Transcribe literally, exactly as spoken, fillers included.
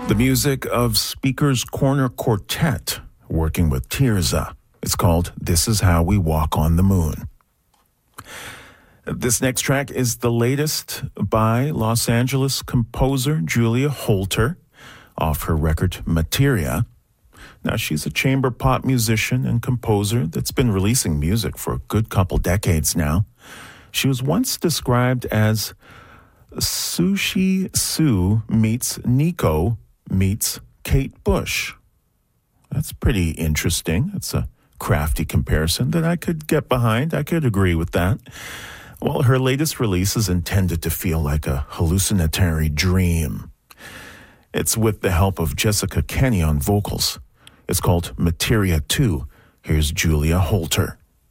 The music of Speaker's Corner Quartet, working with Tirza. It's called This Is How We Walk on the Moon. This next track is the latest by Los Angeles composer Julia Holter off her record Materia. Now, she's a chamber pop musician and composer that's been releasing music for a good couple decades now. She was once described as Sushi Sue meets Nico meets Kate Bush. That's pretty interesting. It's a crafty comparison that I could get behind. I could agree with that. Well, her latest release is intended to feel like a hallucinatory dream. It's with the help of Jessica Kenny on vocals. It's called Materia two. Here's Julia Holter.